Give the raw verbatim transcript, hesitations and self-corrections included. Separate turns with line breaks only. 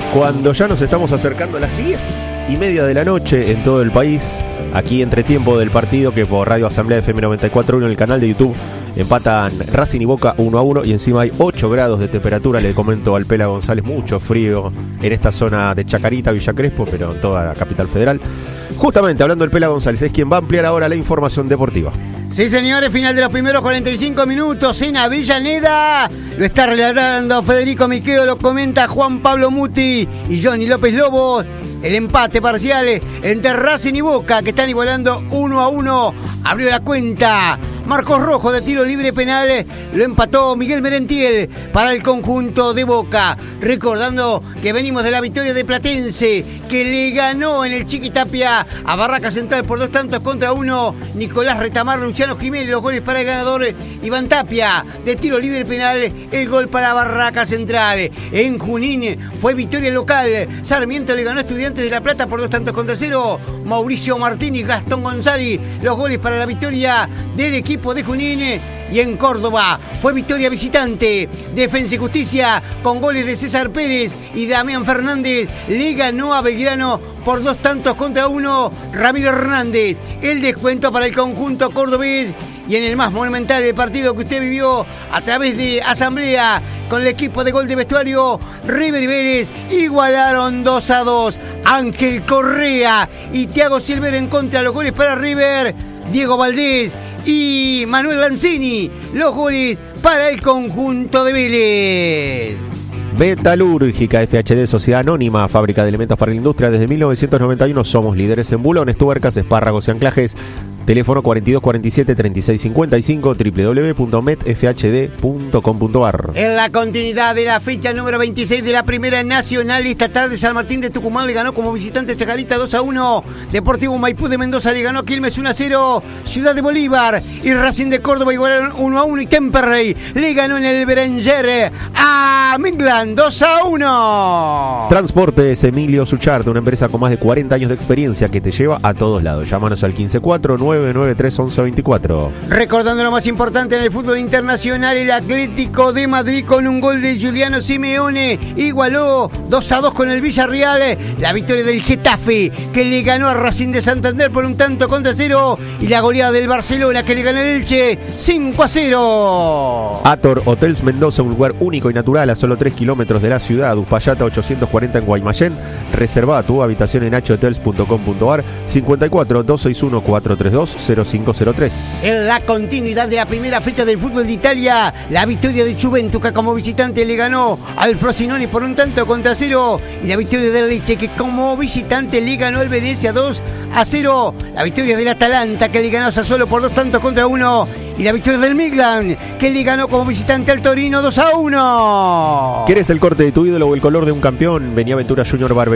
Cuando ya nos estamos acercando a las diez y media de la noche en todo el país, aquí entre tiempo del partido que por Radio Asamblea F M noventa y cuatro punto uno en el canal de YouTube empatan Racing y Boca uno a uno y encima hay ocho grados de temperatura. Le comento al Pela González, mucho frío en esta zona de Chacarita, Villa Crespo, pero en toda la capital federal. Justamente hablando del Pela González, es quien va a ampliar ahora la información deportiva.
Sí, señores, final de los primeros cuarenta y cinco minutos en Avellaneda. Lo está relatando Federico Miqueo, lo comenta Juan Pablo Muti y Johnny López Lobo. El empate parcial entre Racing y Boca, que están igualando uno a uno. Abrió la cuenta Marcos Rojo de tiro libre penal, lo empató Miguel Merentiel para el conjunto de Boca. Recordando que venimos de la victoria de Platense, que le ganó en el Chiquitapia a Barraca Central por dos tantos contra uno. Nicolás Retamar, Luciano Jiménez, los goles para el ganador. Iván Tapia de tiro libre penal, el gol para Barraca Central. En Junín fue victoria local, Sarmiento le ganó a Estudiantes de La Plata por dos tantos contra cero. Mauricio Martínez, Gastón González, los goles para la victoria del equipo de Junín. Y en Córdoba fue victoria visitante, Defensa y Justicia con goles de César Pérez y Damián Fernández le ganó a Belgrano por dos tantos contra uno. Ramiro Hernández, el descuento para el conjunto cordobés. Y en el más monumental del partido que usted vivió a través de Asamblea con el equipo de Gol de Vestuario, River y Vélez igualaron dos a dos. Ángel Correa y Thiago Silver en contra, los goles para River. Diego Valdés y Manuel Lanzini, los goles para el conjunto de Vélez.
Metalúrgica F H D, Sociedad Anónima, fábrica de elementos para la industria. Desde mil novecientos noventa y uno somos líderes en bulones, tuercas, espárragos y anclajes. Teléfono cuarenta y dos cuarenta y siete treinta y seis cincuenta y cinco, doble u doble u doble u punto met f h d punto com punto a r.
En la continuidad de la fecha número veintiséis de la Primera Nacional, esta tarde San Martín de Tucumán le ganó como visitante Chacarita dos a uno. Deportivo Maipú de Mendoza le ganó a Quilmes uno a cero. Ciudad de Bolívar y Racing de Córdoba igualaron uno a uno. Y Temperley le ganó en el Berenger a Midland dos a uno.
Transportes Emilio Sucharte, una empresa con más de cuarenta años de experiencia que te lleva a todos lados. Llámanos al quince cuatro nueve nueve tres once veinticuatro.
Recordando lo más importante en el fútbol internacional, el Atlético de Madrid con un gol de Giuliano Simeone igualó dos a dos con el Villarreal. La victoria del Getafe, que le ganó a Racing de Santander por un tanto contra cero, y la goleada del Barcelona, que le ganó al Elche cinco a cero.
Ator Hotels Mendoza, un lugar único y natural a solo tres kilómetros de la ciudad. Uspallata ochocientos cuarenta en Guaymallén. Reserva tu habitación en h hotels punto com punto a r. cincuenta y cuatro dos sesenta y uno cuatrocientos treinta y dos cero cinco cero tres.
En la continuidad de la primera fecha del fútbol de Italia, la victoria de Juventus, que como visitante le ganó al Frosinone por un tanto contra cero, y la victoria del Lecce, que como visitante le ganó al Venecia dos a cero. La victoria del Atalanta, que le ganó a Sassuolo por dos tantos contra uno, y la victoria del Midland, que le ganó como visitante al Torino dos a uno.
¿Quieres el corte de tu ídolo o el color de un campeón? Vení a Aventura Junior Barbería